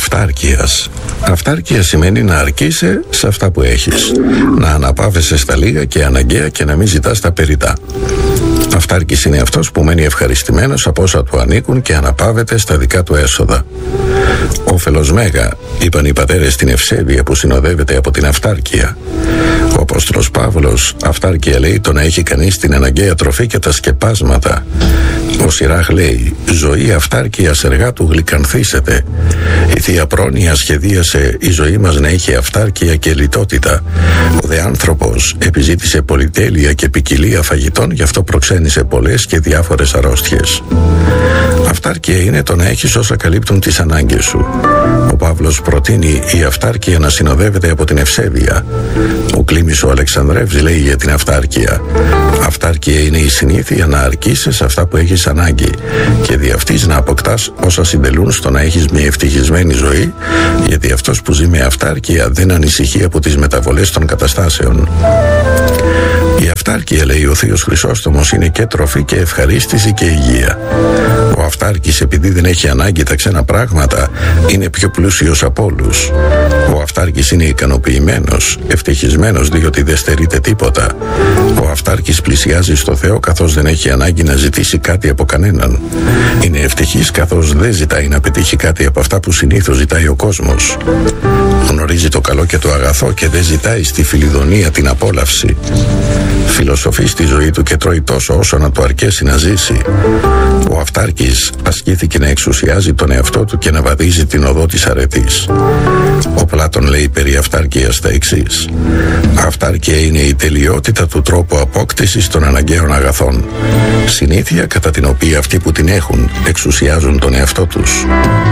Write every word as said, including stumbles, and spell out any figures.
αυτάρκειας. Αυτάρκεια σημαίνει να αρκείσαι σε αυτά που έχεις, να αναπαύεσαι στα λίγα και αναγκαία και να μην ζητάς τα περιτά. Αυτάρκης είναι αυτός που μένει ευχαριστημένος από όσα του ανήκουν και αναπαύεται στα δικά του έσοδα. Όφελος μέγα, είπαν οι πατέρες στην ευσέβεια που συνοδεύεται από την αυτάρκεια. Ο Απόστολος Παύλος, αυτάρκεια λέει το να έχει κανείς την αναγκαία τροφή και τα σκεπάσματα. Ο Σιράχ λέει, ζωή αυτάρκειας εργά του γλυκανθήσεται. Η Θεία Πρόνοια σχεδίασε η ζωή μας να έχει αυτάρκεια και λιτότητα. Ο δε άνθρωπος επιζήτησε πολυτέλεια και ποικιλία φαγητών, γι' αυτό προξένησε πολλές και διάφορες αρρώστιες. Αυτάρκεια είναι το να έχεις όσα καλύπτουν τις ανάγκες σου. Ο Παύλος προτείνει η αυτάρκεια να συνοδεύεται από την ευσέβεια. Ο Κλήμης ο Αλεξανδρεύς λέει για την αυτάρκεια. Αυτάρκεια είναι η συνήθεια να αρκείσαι σε αυτά που έχεις ανάγκη και δι' αυτής να αποκτάς όσα συντελούν στο να έχεις μια ευτυχισμένη ζωή, γιατί αυτός που ζει με αυτάρκεια δεν ανησυχεί από τις μεταβολές των καταστάσεων. Η αυτάρκεια, λέει ο Θείος Χρυσόστομος, είναι και τροφή και ευχαρίστηση και υγεία. Ο αυτάρκης, επειδή δεν έχει ανάγκη τα ξένα πράγματα, είναι πιο πλούσιος από όλους. Ο αυτάρκης είναι ικανοποιημένος, ευτυχισμένος, διότι δεν στερείται τίποτα. Ο αυτάρκης πλησιάζει στο Θεό καθώς δεν έχει ανάγκη να ζητήσει κάτι από κανέναν. Είναι ευτυχής καθώς δεν ζητάει να πετύχει κάτι από αυτά που συνήθως ζητάει ο κόσμος. Γνωρίζει το καλό και το αγαθό και δεν ζητάει στη φιλιδονία την απόλαυση. Φιλοσοφεί στη ζωή του και τρώει τόσο όσο να του αρκέσει να ζήσει. Ο αυτάρκης ασκήθηκε να εξουσιάζει τον εαυτό του και να βαδίζει την οδό της αρετής. Ο Πλάτων λέει περί αυτάρκειας τα εξής. Αυτάρκεια είναι η τελειότητα του τρόπου απόκτησης των αναγκαίων αγαθών. Συνήθεια κατά την οποία αυτοί που την έχουν εξουσιάζουν τον εαυτό τους.